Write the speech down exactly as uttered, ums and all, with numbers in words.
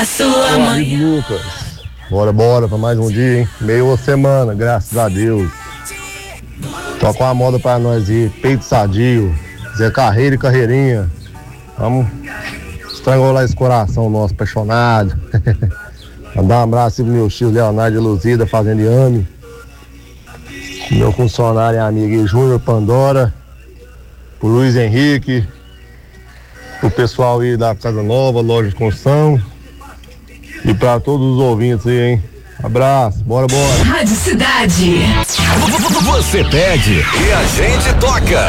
A sua mãe. Lucas, bora, bora pra mais um dia, hein? Meio semana, graças a Deus. Toca uma moda pra nós aí, peito sadio, Zé Carreira e Carreirinha. Vamos estrangular esse coração nosso apaixonado. Mandar um abraço pro meu tio Leonardo de Luzida, Fazenda Yame. Meu funcionário e amigo Júnior Pandora. Pro Luiz Henrique. Pro pessoal aí da Casa Nova, Loja de Construção. E pra todos os ouvintes aí, hein? Abraço, bora, bora. Rádio Cidade. Você pede e a gente toca.